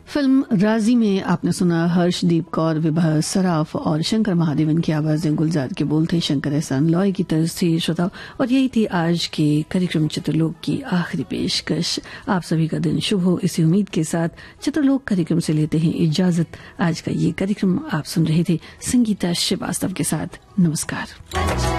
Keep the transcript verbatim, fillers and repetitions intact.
Film राजी में आपने सुना हर्षदीप कौर, विभा सराफ और शंकर महादेवन की आवाजें। गुलजार के बोल थे शंकर एहसान लॉय की तरफ से श्रोता। और यही थी आज के कार्यक्रम चित्रलोक की आखिरी पेशकश। आप सभी का दिन शुभ हो, इसी उम्मीद के साथ चित्रलोक कार्यक्रम से लेते हैं इजाजत। आज का ये कार्यक्रम आप सुन रहे थे संगीता श्रीवास्तव के साथ। नमस्कार।